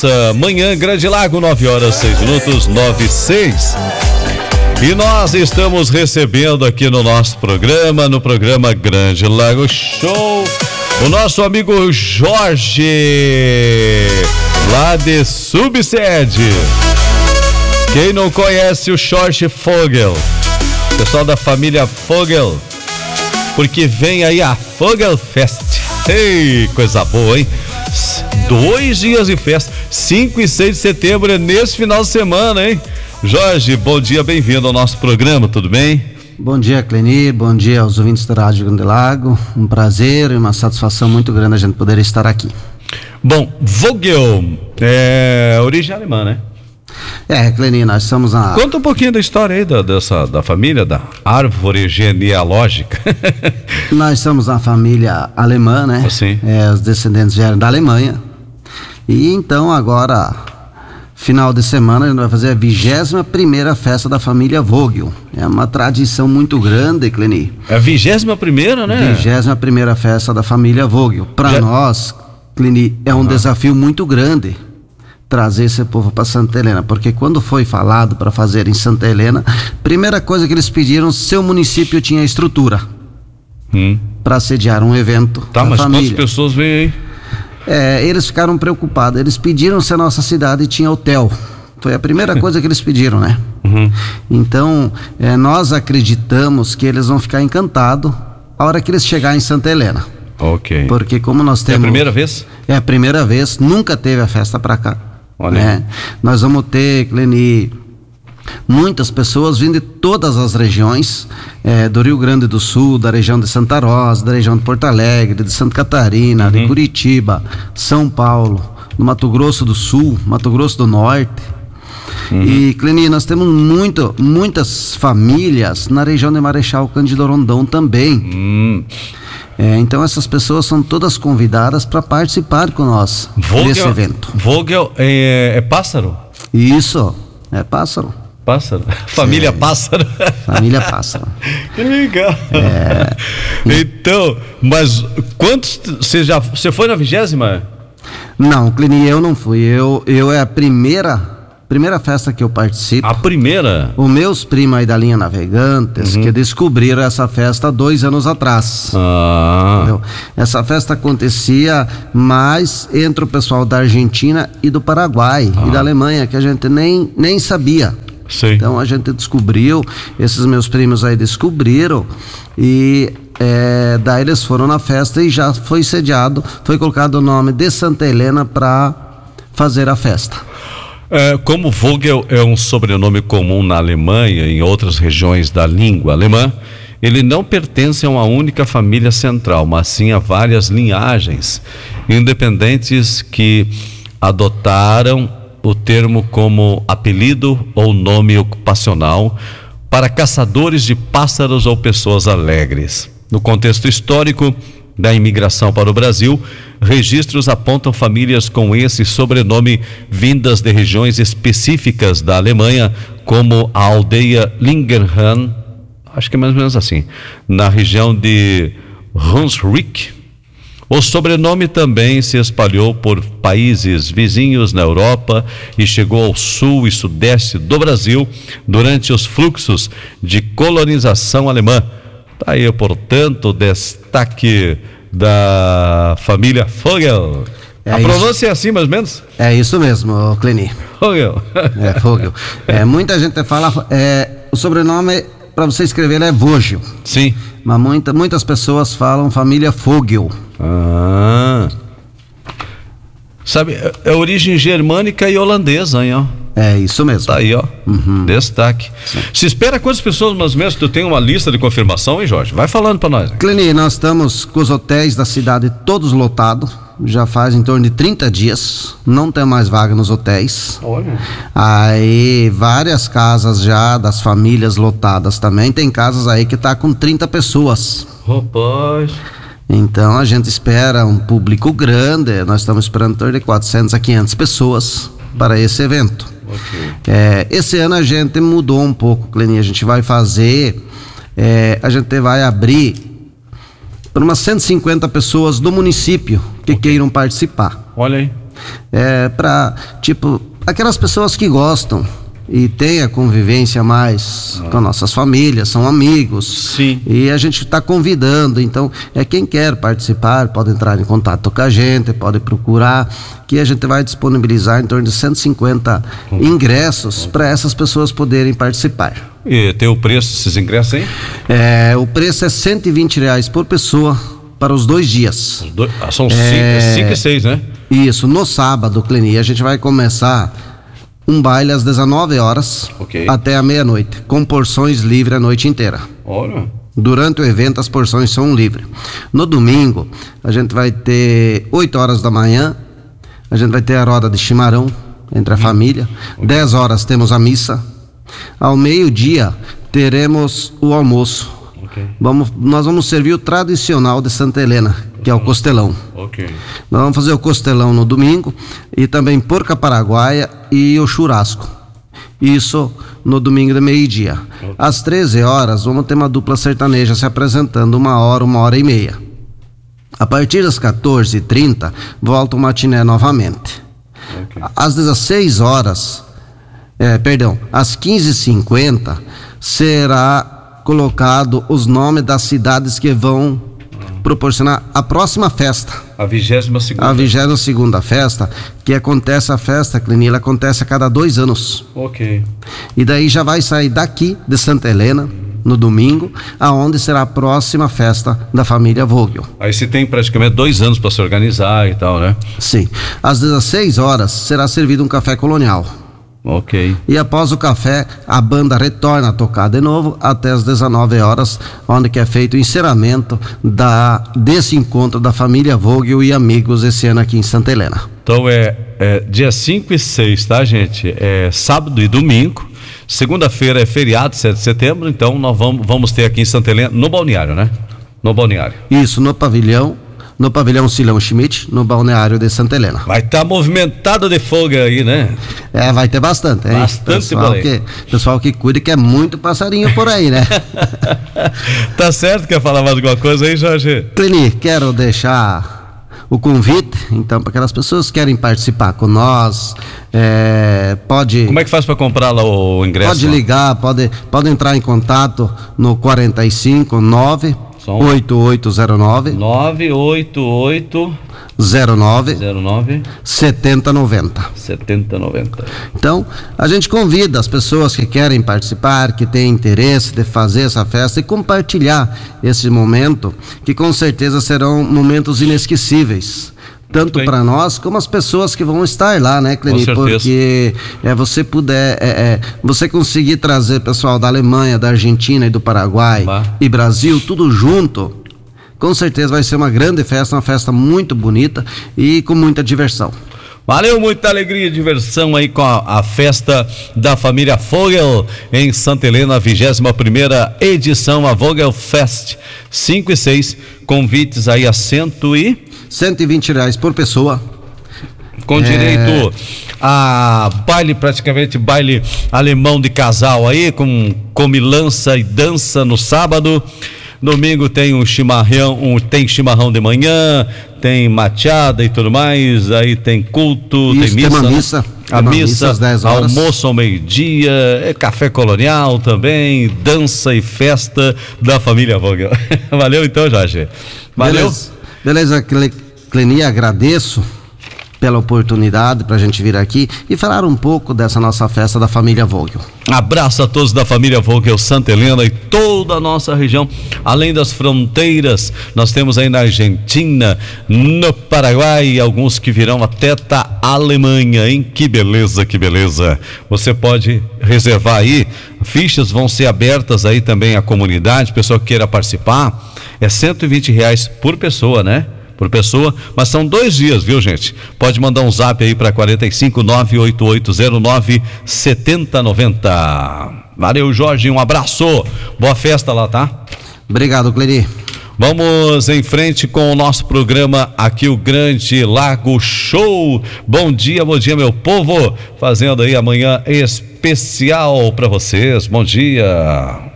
Manhã, Grande Lago, 9h06, 9h06. E nós estamos recebendo aqui no nosso programa, no programa Grande Lago Show, o nosso amigo Jorge, lá de Subsede. Quem não conhece o Jorge Fogel, pessoal da família Fogel, porque vem aí a Fogel Fest. Ei, coisa boa, hein? 2 dias de festa, 5 e 6 de setembro, é nesse final de semana, hein? Jorge, bom dia, bem-vindo ao nosso programa, tudo bem? Bom dia, Cleni, bom dia aos ouvintes da Rádio Grande Lago, um prazer e uma satisfação muito grande a gente poder estar aqui. Bom, Vogel é origem alemã, né? Cleni, nós somos a... Conta um pouquinho da história aí da família, da árvore genealógica. Nós somos uma família alemã, né? Sim. Os descendentes vieram da Alemanha. E então agora, final de semana, a gente vai fazer a 21ª festa da família Vogel. É uma tradição muito grande, Cleni. É a 21ª, né? 21ª festa da família Vogel. Para nós, Cleni, é um desafio muito grande trazer esse povo para Santa Helena, porque quando foi falado para fazer em Santa Helena, primeira coisa que eles pediram, se o município tinha estrutura para sediar um evento. Tá, mas família. Quantas pessoas vêm aí? Eles ficaram preocupados, eles pediram se a nossa cidade tinha hotel. Foi a primeira coisa que eles pediram, né? Então, nós acreditamos que eles vão ficar encantados a hora que eles chegarem em Santa Helena. Ok. Porque como nós temos... É a primeira vez? É a primeira vez, nunca teve a festa para cá. Olha. Nós vamos ter, Cleni, muitas pessoas vindo de todas as regiões, do Rio Grande do Sul, da região de Santa Rosa, da região de Porto Alegre, de Santa Catarina, de Curitiba, São Paulo, do Mato Grosso do Sul, Mato Grosso do Norte. E, Cleni, nós temos muitas famílias na região de Marechal Cândido Rondon também. Então essas pessoas são todas convidadas para participar com nós desse evento. Vogel é pássaro? Isso, é pássaro. Pássaro? Família Pássaro? Família Pássaro. Que legal. Então, mas quantos, você foi na 20ª? Não, Cleni, eu não fui, eu é a primeira festa que eu participo. A primeira? Os meus primos aí da linha Navegantes, que descobriram essa festa 2 anos atrás. Entendeu? Essa festa acontecia mais entre o pessoal da Argentina e do Paraguai e da Alemanha, que a gente nem sabia. Sim. Então a gente descobriu, esses meus primos aí descobriram e daí eles foram na festa e já foi sediado, foi colocado o nome de Santa Helena para fazer a festa. Como Vogel é um sobrenome comum na Alemanha e em outras regiões da língua alemã, ele não pertence a uma única família central, mas sim a várias linhagens independentes que adotaram o termo como apelido ou nome ocupacional para caçadores de pássaros ou pessoas alegres. No contexto histórico da imigração para o Brasil, registros apontam famílias com esse sobrenome vindas de regiões específicas da Alemanha, como a aldeia Lingenhahn, acho que é mais ou menos assim, na região de Hunsrück. O sobrenome também se espalhou por países vizinhos na Europa e chegou ao sul e sudeste do Brasil durante os fluxos de colonização alemã. Tá aí, portanto, o destaque da família Vogel. A pronúncia é assim, mais ou menos? É isso mesmo, Cleni. Vogel. Vogel. Muita gente fala, o sobrenome, para você escrever, é Vogel. Sim. Mas muitas pessoas falam família Vogel. Sabe, é origem germânica e holandesa, hein, ó. É isso mesmo. Tá aí, ó. Destaque. Sim. Se espera quantas pessoas, mais ou menos, tu tem uma lista de confirmação, hein, Jorge? Vai falando pra nós. Cleni, nós estamos com os hotéis da cidade todos lotados. Já faz em torno de 30 dias. Não tem mais vaga nos hotéis. Olha. Aí, várias casas já das famílias lotadas também. Tem casas aí que tá com 30 pessoas. Rapaz. Então a gente espera um público grande. Nós estamos esperando em torno de 400 a 500 pessoas para esse evento. Esse ano a gente mudou um pouco, Cleni. A gente vai fazer, a gente vai abrir para umas 150 pessoas do município que queiram participar. Olha aí. para, tipo, aquelas pessoas que gostam e tem a convivência mais com nossas famílias, são amigos. Sim. E a gente está convidando, então, quem quer participar pode entrar em contato com a gente, pode procurar, que a gente vai disponibilizar em torno de 150 ingressos para essas pessoas poderem participar. E tem o preço desses ingressos aí? O preço é R$120 por pessoa para os 2 dias. São 5 e 6, né? Isso, no sábado, Cleni, a gente vai começar um baile às 19 horas até a meia-noite, com porções livres a noite inteira. Olha. Durante o evento as porções são livres. No domingo, a gente vai ter 8 horas da manhã, a gente vai ter a roda de chimarrão entre a família. 10 horas temos a missa. Ao meio-dia teremos o almoço. Nós vamos servir o tradicional de Santa Helena, que é o costelão. Nós vamos fazer o costelão no domingo e também porca paraguaia e o churrasco. Isso no domingo de meio-dia. Às 13 horas vamos ter uma dupla sertaneja se apresentando 1 hora e meia. A partir das 14h30 volta o matiné novamente. Às 16 horas, às 15h50 será colocado os nomes das cidades que vão proporcionar a próxima festa. A 22ª. A 22ª festa, que acontece a festa, Cleni, ela acontece a cada 2 anos. E daí já vai sair daqui de Santa Helena no domingo, aonde será a próxima festa da família Vogel. Aí se tem praticamente 2 anos para se organizar e tal, né? Sim. Às 16 horas será servido um café colonial. E após o café, a banda retorna a tocar de novo até as 19 horas, onde que é feito o encerramento desse encontro da família Vogel e amigos esse ano aqui em Santa Helena. Então dia 5 e 6, tá, gente? É sábado e domingo. Segunda-feira é feriado, 7 de setembro, então nós vamos ter aqui em Santa Helena, no balneário, né? No balneário. Isso, no pavilhão Silão Schmidt, no balneário de Santa Helena. Vai estar movimentado de fogo aí, né? Vai ter bastante, hein? Pessoal que cuida, que é muito passarinho por aí, né? Tá certo, quer falar mais alguma coisa aí, Jorge? Cleni, quero deixar o convite, então, para aquelas pessoas que querem participar com nós, pode... Como é que faz para comprar lá o ingresso? Pode ligar, pode entrar em contato no 459 8809 09 7090. Então, a gente convida as pessoas que querem participar, que têm interesse de fazer essa festa e compartilhar esse momento, que com certeza serão momentos inesquecíveis. Tanto para nós como as pessoas que vão estar lá, né, Cleni? Porque você conseguir trazer pessoal da Alemanha, da Argentina e do Paraguai e Brasil, tudo junto, com certeza vai ser uma grande festa, uma festa muito bonita e com muita diversão. Valeu, muita alegria e diversão aí com a festa da família Vogel em Santa Helena, 21ª edição, a Vogel Fest, 5 e 6, convites aí a R$120 por pessoa. Com direito a praticamente baile alemão de casal aí, com comilança e dança no sábado. Domingo tem tem chimarrão de manhã, tem machada e tudo mais, aí tem culto, tem missa. A missa às 10 horas. Almoço ao meio-dia, café colonial também, dança e festa da família Vogel. Valeu então, Jorge. Valeu. Beleza, Cleni, agradeço pela oportunidade para a gente vir aqui e falar um pouco dessa nossa festa da família Vogel. Abraço a todos da família Vogel Santa Helena e toda a nossa região, além das fronteiras, nós temos aí na Argentina, no Paraguai, alguns que virão até da Alemanha, hein? Que beleza, que beleza. Você pode reservar aí, fichas vão ser abertas aí também à comunidade, pessoa que queira participar, é R$120 por pessoa, né? Por pessoa, mas são 2 dias, viu, gente? Pode mandar um zap aí para 45988097090. Valeu, Jorge, um abraço, boa festa lá, tá? Obrigado, Cleni. Vamos em frente com o nosso programa aqui, o Grande Lago Show. Bom dia, meu povo, fazendo aí amanhã especial para vocês. Bom dia.